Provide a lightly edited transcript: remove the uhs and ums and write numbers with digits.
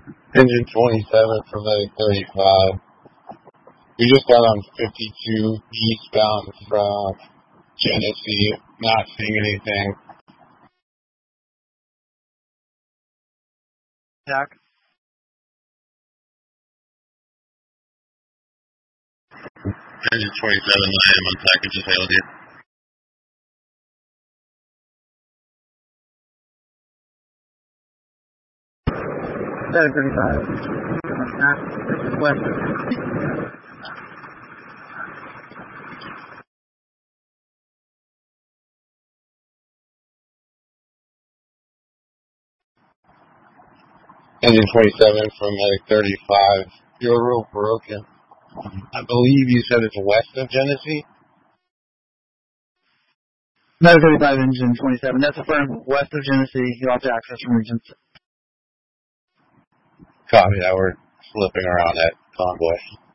Engine 27 from Medic 35. We just got on 52 eastbound from Genesee. Not seeing anything. Jack? Engine 27, I am on packages hailed you. Medic 35. West. Engine 27 from Medic 35. You're real broken. I believe you said it's west of Genesee? Medic 35, engine 27. That's affirmed. West of Genesee. You'll have to access from regions. Copy that. We're slipping around that convoy.